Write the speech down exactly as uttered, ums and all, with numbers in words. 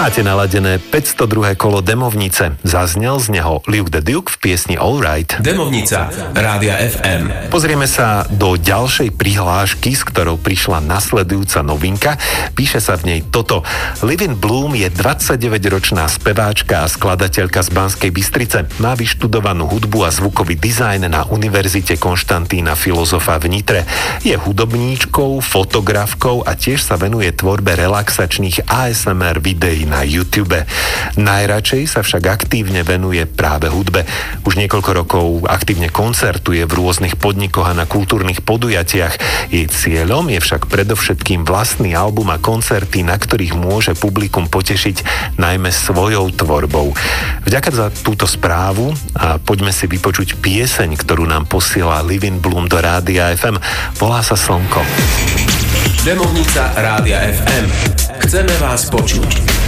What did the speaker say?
Máte naladené päťstodruhé kolo Demovnice. Zaznel z neho Luke the Duke v piesni All Right. Demovnica, Rádia ef em. Pozrieme sa do ďalšej prihlášky, s ktorou prišla nasledujúca novinka. Píše sa v nej toto. Livin Bloom je dvadsaťdeväťročná speváčka a skladateľka z Banskej Bystrice. Má vyštudovanú hudbu a zvukový dizajn na Univerzite Konštantína Filozofa v Nitre. Je hudobníčkou, fotografkou a tiež sa venuje tvorbe relaxačných á es em er videí na YouTube. Najradšej sa však aktívne venuje práve hudbe. Už niekoľko rokov aktívne koncertuje v rôznych podnikoch a na kultúrnych podujatiach. Jej cieľom je však predovšetkým vlastný album a koncerty, na ktorých môže publikum potešiť najmä svojou tvorbou. Vďaka za túto správu a poďme si vypočuť pieseň, ktorú nám posiela Livin Bloom do Rádia ef em. Volá sa Slnko. Demovnica Rádia ef em. Chceme vás počuť.